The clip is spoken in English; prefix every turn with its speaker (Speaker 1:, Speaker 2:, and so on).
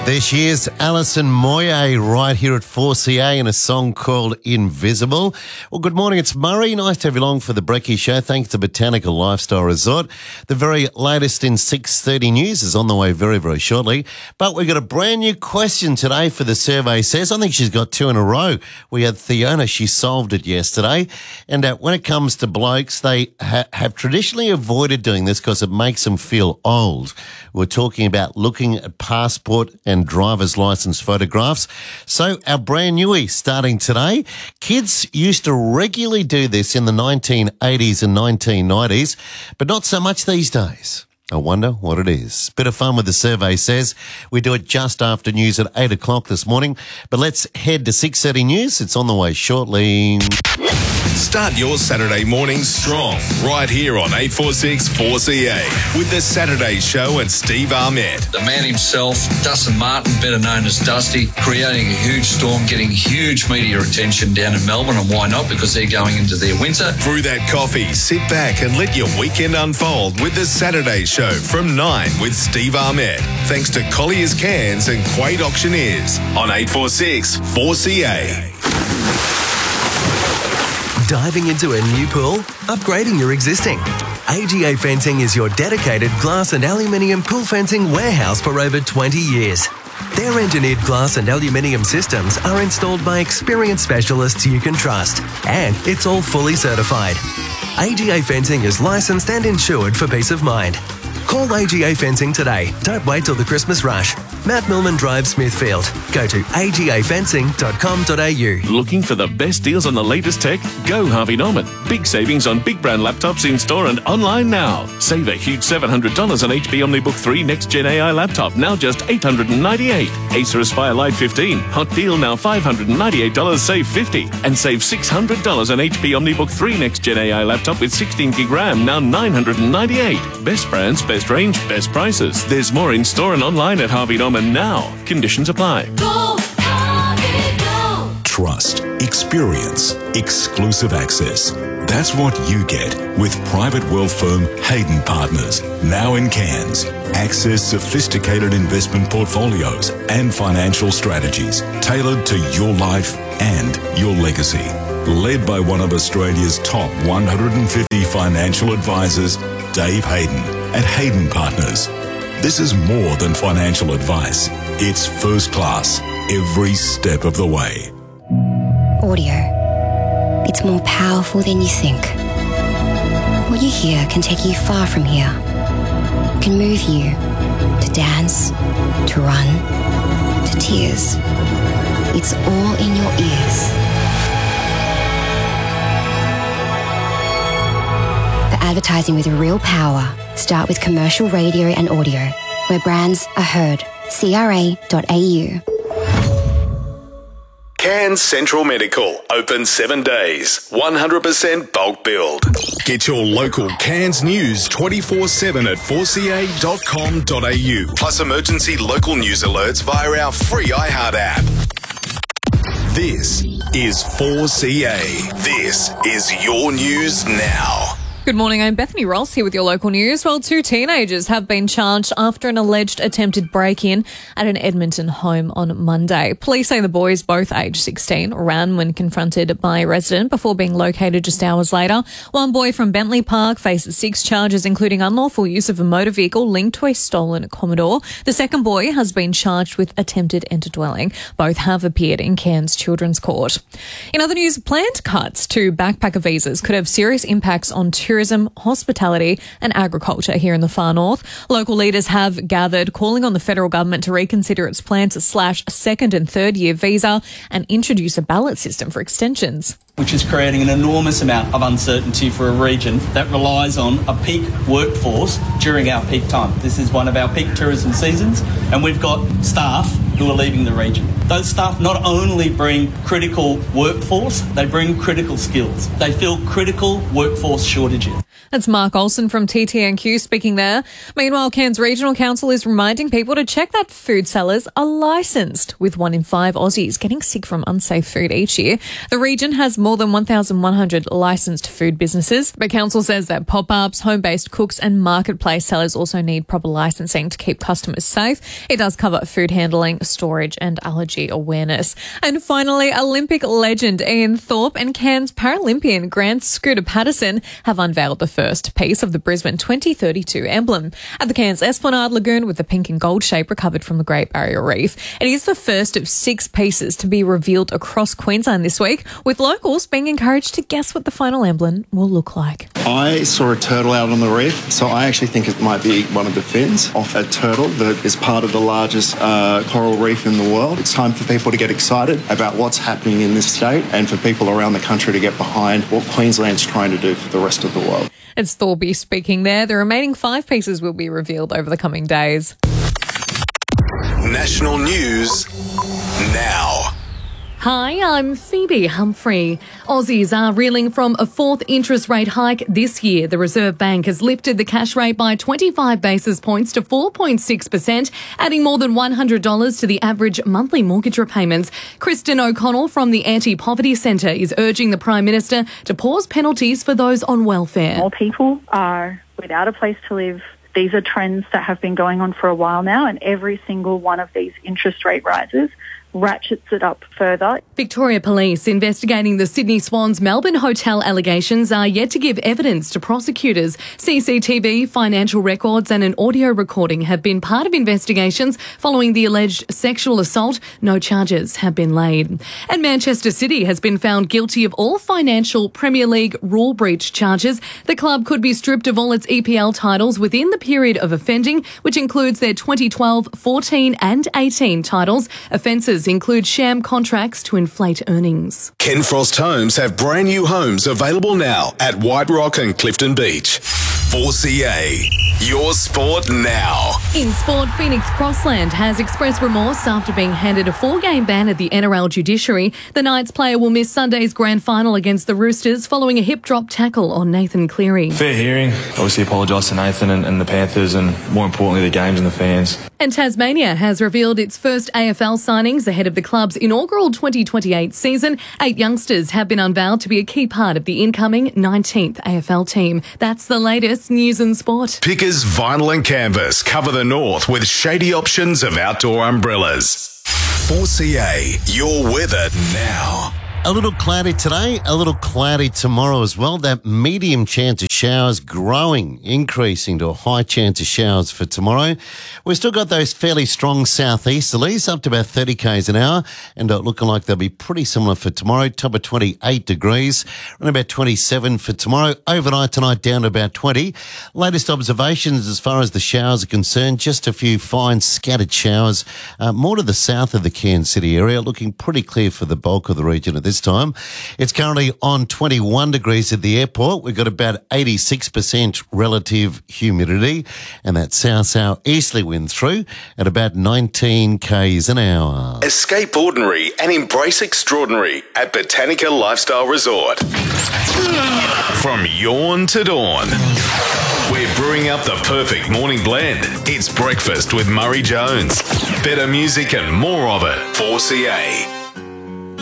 Speaker 1: There she is, Alison Moyet, right here at 4CA in a song called Invisible. Well, good morning, it's Murray. Nice to have you along for the Brekkie Show. Thanks to Botanical Lifestyle Resort. The very latest in 6:30 News is on the way very, very shortly. But we've got a brand new question today for the Survey Says. I think she's got two in a row. We had Theona, she solved it yesterday. And when it comes to blokes, they have traditionally avoided doing this because it makes them feel old. We're talking about looking at passport and driver's license photographs. So our brand newie starting today. Kids used to regularly do this in the 1980s and 1990s, but not so much these days. I wonder what it is. Bit of fun with the Survey Says. We do it just after news at 8 o'clock this morning. But let's head to 6:30 News. It's on the way shortly.
Speaker 2: Start your Saturday morning strong right here on 846 4CA with the Saturday Show and Steve Ahmed.
Speaker 3: The man himself, Dustin Martin, better known as Dusty, creating a huge storm, getting huge media attention down in Melbourne, and why not? Because they're going into their winter.
Speaker 2: Brew that coffee, sit back and let your weekend unfold with the Saturday Show from 9 with Steve Ahmed. Thanks to Collier's Cans and Quade Auctioneers on 846 4CA.
Speaker 4: Diving into a new pool? Upgrading your existing? AGA Fencing is your dedicated glass and aluminium pool fencing warehouse for over 20 years. Their engineered glass and aluminium systems are installed by experienced specialists you can trust, and it's all fully certified. AGA Fencing is licensed and insured for peace of mind. Call AGA Fencing today. Don't wait till the Christmas rush. Matt Millman Drive, Smithfield. Go to agafencing.com.au.
Speaker 5: Looking for the best deals on the latest tech? Go Harvey Norman. Big savings on big brand laptops in store and online now. Save a huge $700 on HP OmniBook 3 Next Gen AI laptop, now just $898. Acer Aspire Lite 15. Hot deal now $598, save $50. And save $600 on HP OmniBook 3 Next Gen AI laptop with 16 gig RAM, now $998. Best brands, best range, best prices. There's more in store and online at Harvey Norman now. Conditions apply.
Speaker 6: Go, Harvey, go.
Speaker 7: Trust, experience, exclusive access. That's what you get with private wealth firm Hayden Partners, now in Cairns. Access sophisticated investment portfolios and financial strategies tailored to your life and your legacy. Led by one of Australia's top 150 financial advisors, Dave Hayden at Hayden Partners. This is more than financial advice. It's first class every step of the way.
Speaker 8: Audio. It's more powerful than you think. What you hear can take you far from here. It can move you to dance, to run, to tears. It's all in your ears. For advertising with real power, start with commercial radio and audio, where brands are heard. CRA.au.
Speaker 2: Cairns Central Medical, open 7 days, 100% bulk build. Get your local Cairns news 24/7 at 4ca.com.au, plus emergency local news alerts via our free iHeart app. This is 4CA. This is your news now.
Speaker 9: Good morning, I'm Bethany Ross here with your local news. Well, two teenagers have been charged after an alleged attempted break-in at an Edmonton home on Monday. Police say the boys, both aged 16, ran when confronted by a resident before being located just hours later. One boy from Bentley Park faces 6 charges, including unlawful use of a motor vehicle linked to a stolen Commodore. The second boy has been charged with attempted enter-dwelling. Both have appeared in Cairns Children's Court. In other news, planned cuts to backpacker visas could have serious impacts on tourism, hospitality and agriculture here in the far north. Local leaders have gathered calling on the federal government to reconsider its plan to slash second and third year visa and introduce a ballot system for extensions.
Speaker 10: Which is creating an enormous amount of uncertainty for a region that relies on a peak workforce during our peak time. This is one of our peak tourism seasons, and we've got staff who are leaving the region. Those staff not only bring critical workforce, they bring critical skills. They fill critical workforce shortages.
Speaker 9: That's Mark Olsen from TTNQ speaking there. Meanwhile, Cairns Regional Council is reminding people to check that food sellers are licensed, with 1 in 5 Aussies getting sick from unsafe food each year. The region has more than 1,100 licensed food businesses, but council says that pop-ups, home-based cooks and marketplace sellers also need proper licensing to keep customers safe. It does cover food handling, storage and allergy awareness. And finally, Olympic legend Ian Thorpe and Cairns Paralympian Grant Scooter Patterson have unveiled the first piece of the Brisbane 2032 emblem at the Cairns Esplanade Lagoon with the pink and gold shape recovered from the Great Barrier Reef. It is the first of 6 pieces to be revealed across Queensland this week, with locals being encouraged to guess what the final emblem will look like.
Speaker 11: I saw a turtle out on the reef, so I actually think it might be one of the fins off a turtle that is part of the largest coral reef in the world. It's time for people to get excited about what's happening in this state and for people around the country to get behind what Queensland's trying to do for the rest of the world.
Speaker 9: It's Thorby speaking there. The remaining 5 pieces will be revealed over the coming days.
Speaker 2: National news now.
Speaker 12: Hi, I'm Phoebe Humphrey. Aussies are reeling from a 4th interest rate hike this year. The Reserve Bank has lifted the cash rate by 25 basis points to 4.6%, adding more than $100 to the average monthly mortgage repayments. Kristen O'Connell from the Anti-Poverty Centre is urging the Prime Minister to pause penalties for those on welfare.
Speaker 13: More people are without a place to live. These are trends that have been going on for a while now, and every single one of these interest rate rises ratchets it up further.
Speaker 12: Victoria Police investigating the Sydney Swans Melbourne hotel allegations are yet to give evidence to prosecutors. CCTV, financial records and an audio recording have been part of investigations following the alleged sexual assault. No charges have been laid. And Manchester City has been found guilty of all financial Premier League rule breach charges. The club could be stripped of all its EPL titles within the period of offending, which includes their 2012, 14 and 18 titles. Offences include sham contracts to inflate earnings.
Speaker 2: Ken Frost Homes have brand new homes available now at White Rock and Clifton Beach. 4CA, your sport now.
Speaker 12: In sport, Phoenix Crossland has expressed remorse after being handed a 4-game ban at the NRL judiciary. The Knights player will miss Sunday's grand final against the Roosters following a hip drop tackle on Nathan Cleary.
Speaker 14: Fair hearing. Obviously apologise to Nathan and the Panthers and more importantly the games and the fans.
Speaker 12: And Tasmania has revealed its first AFL signings ahead of the club's inaugural 2028 season. 8 youngsters have been unveiled to be a key part of the incoming 19th AFL team. That's the latest news and sport.
Speaker 2: Pickers Vinyl and Canvas cover the north with shady options of outdoor umbrellas. 4CA, your weather now.
Speaker 1: A little cloudy today, a little cloudy tomorrow as well. That medium chance of showers growing, increasing to a high chance of showers for tomorrow. We've still got those fairly strong southeasterlies up to about 30 k's an hour and looking like they'll be pretty similar for tomorrow. Top of 28 degrees, around about 27 for tomorrow. Overnight tonight down to about 20. Latest observations as far as the showers are concerned, just a few fine scattered showers, more to the south of the Cairns City area, looking pretty clear for the bulk of the region at this time. It's currently on 21 degrees at the airport. We've got about 86% relative humidity and that south-southeasterly wind through at about 19 k's an hour.
Speaker 2: Escape ordinary and embrace extraordinary at Botanica Lifestyle Resort. From yawn to dawn, we're brewing up the perfect morning blend. It's breakfast with Murray Jones. Better music and more of it. 4CA.